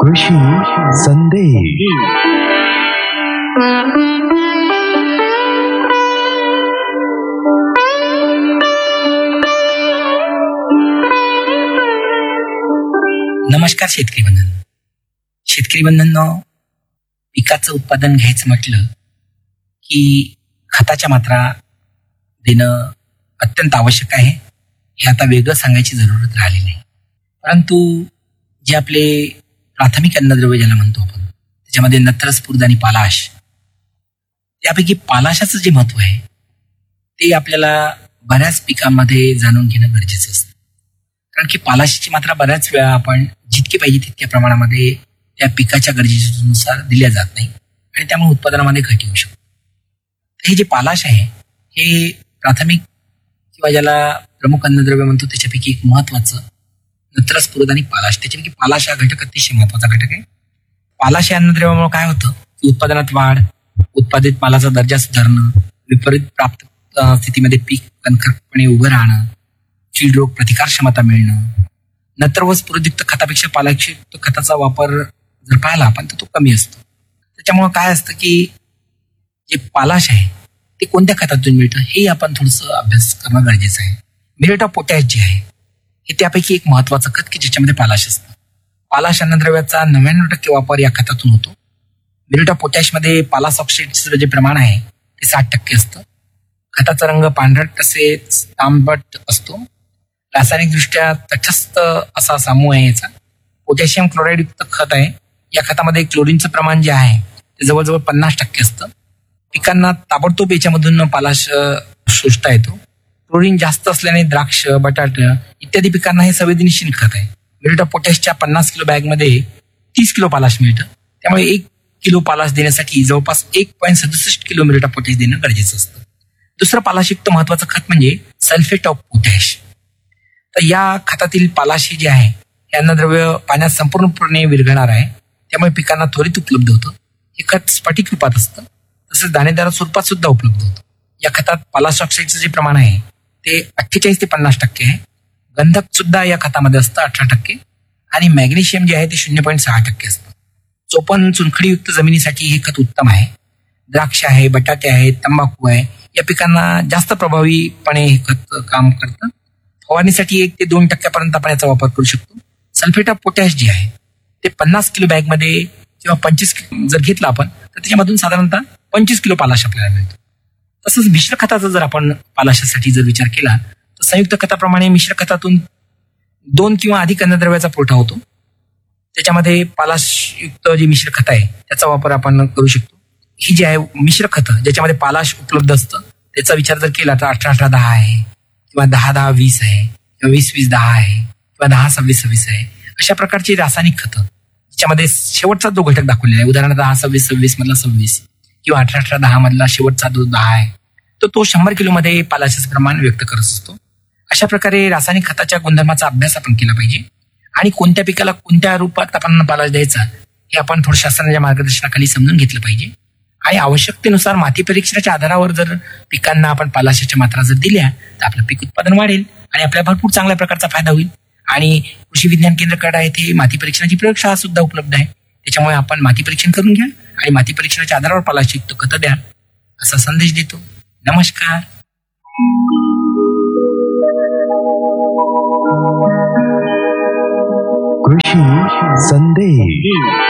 कृषी संदेश. नमस्कार शेतकरी बंधूंनो, पिकाचं उत्पादन घ्यायचं म्हटलं की खताच्या मात्रा देणं अत्यंत आवश्यक आहे. हे आता वेगळं सांगायची जरूरत राहिली नाही. परंतु जे आपले प्राथमिक अन्नद्रव्य ज्याला म्हणतो आपण, त्याच्यामध्ये नत्र, स्फूर्द आणि पालाश, त्यापैकी पालाशाचं जे महत्व आहे ते आपल्याला बऱ्याच पिकांमध्ये जाणून घेणं गरजेचं असतं. कारण की पालाशाची मात्रा बऱ्याच वेळा आपण जितके पाहिजे तितक्या प्रमाणामध्ये त्या पिकाच्या गरजेनुसार दिल्या जात नाही आणि त्यामुळे उत्पादनामध्ये घट येऊ शकतो. हे जे पालाश आहे हे प्राथमिक किंवा ज्याला प्रमुख अन्नद्रव्य म्हणतो त्याच्यापैकी एक महत्वाचं नत्र, स्फूर्द आणि पालाश. त्याच्यापैकी पालाश हा घटक अतिशय महत्वाचा घटक आहे. पालाश या अन्नद्रव्यामुळे काय होतं की उत्पादनात वाढ, उत्पादित मालाचा दर्जा सुधारणं, विपरीत प्राप्त स्थितीमध्ये पीक कणखरपणे उभं राहणं, कीड रोग प्रतिकार क्षमता मिळणं, नत्र व स्फूर्दयुक्त खतापेक्षा पालाशयुक्त खताचा वापर जर पाहिला आपण तर तो कमी असतो. त्याच्यामुळे काय असतं की जे पालाश आहे ते कोणत्या खतातून मिळतं हे आपण थोडंसं अभ्यास करणं गरजेचं आहे. म्युरेट ऑफ पोटॅश जे आहे हे त्यापैकी एक महत्वाचं खत की ज्याच्यामध्ये पालाश असतं. पालाश अन्नद्रव्याचा 99% वापर या खतातून होतो. म्युरेट ऑफ पोटॅशमध्ये पालाश ऑक्साईडचं जे प्रमाण आहे ते 60% असतं. खताचा रंग पांढरट तसेच तांबट असतो. रासायनिकदृष्ट्या तटस्थ असा समूह आहे याचा. पोटॅशियम क्लोराईड युक्त खत आहे. या खतामध्ये क्लोरीनचं प्रमाण जे आहे ते जवळजवळ 50% असतं. पिकांना ताबडतोब याच्यामधून पालाश शोषता येतो. क्लोरीन जास्त असल्याने द्राक्ष, बटाटा इत्यादी पिकांना हे संवेदनशील खत आहे. म्युरेट ऑफ पोटॅशच्या 50 किलो बॅगमध्ये 30 किलो पालाश मिळतं. त्यामुळे 1 किलो पालाश देण्यासाठी जवळपास 1.67 किलो म्युरेट ऑफ पोटॅश देणं गरजेचं असतं. दुसरं पालाशयुक्त महत्वाचं खत म्हणजे सल्फेट ऑफ पोटॅश. तर या खतातील पालाश जे आहे हे अन्नद्रव्य पाण्यात संपूर्णपणे विरघळणार आहे. त्यामुळे पिकांना त्वरित उपलब्ध होतं. हे खत स्फटिक रूपात असतं तसंच दाणेदार स्वरूपात सुद्धा उपलब्ध होतं. या खतात पालाश ऑक्साईडचं जे प्रमाण आहे ते 48 ते 50% आहे. गंधक सुद्धा या खतामध्ये असतं 18% आणि मॅग्नेशियम जे आहे ते 0.6% असतं. चोपन चुनखडीयुक्त जमिनीसाठी हे खत उत्तम आहे. द्राक्ष आहे, बटाटे आहे, तंबाखू आहे या पिकांना जास्त प्रभावीपणे हे खत काम करतं. फवारणीसाठी 1 ते 2% आपण याचा वापर करू शकतो. सल्फेट ऑफ पोटॅश जे आहे ते 50 किलो बॅगमध्ये किंवा 25 किलो जर घेतलं आपण तर त्याच्यामधून साधारणतः 25 किलो पालाश आपल्याला मिळतो. तसंच मिश्र खताचा जर आपण पालाशासाठी जर विचार केला तर संयुक्त खताप्रमाणे मिश्र खतातून 2 किंवा अधिक अन्नद्रव्याचा पुरवठा होतो. त्याच्यामध्ये पालाशयुक्त जे मिश्र खत आहे त्याचा वापर आपण करू शकतो. ही जी आहे मिश्र खतं ज्याच्यामध्ये पालाश उपलब्ध असतं त्याचा विचार जर केला तर 18-18-10 आहे किंवा 10-10-20 आहे किंवा 20-20-10 आहे किंवा 10-26-26 आहे. अशा प्रकारची रासायनिक खतं ज्याच्यामध्ये शेवटचा जो घटक दाखवलेला आहे, उदाहरणार्थ 10-26-26 मधला 26 किंवा 18-18-10 मधला शेवटचा जो 10 आहे तर तो 100 किलोमध्ये पालाशाचं प्रमाण व्यक्त करत असतो. अशा प्रकारे रासायनिक खताच्या गुणधर्माचा अभ्यास आपण केला पाहिजे आणि कोणत्या पिकाला कोणत्या रूपात आपण पालाश द्यायचा हे आपण थोडं शास्त्राच्या मार्गदर्शनाखाली समजून घेतलं पाहिजे. आणि आवश्यकतेनुसार माती परीक्षणाच्या आधारावर जर पिकांना आपण पालाशाच्या मात्रा जर दिल्या तर आपलं पीक उत्पादन वाढेल आणि आपल्याला भरपूर चांगल्या प्रकारचा फायदा होईल. आणि कृषी विज्ञान केंद्राकडे येथे माती परीक्षणाची प्रयोगशाळा सुद्धा उपलब्ध आहे. त्याच्यामुळे आपण माती परीक्षण करून घ्या आणि माती परीक्षणाच्या आधारावर पालाशयुक्त खतं द्या असा संदेश देतो. नमस्कार. कृषी संदेश.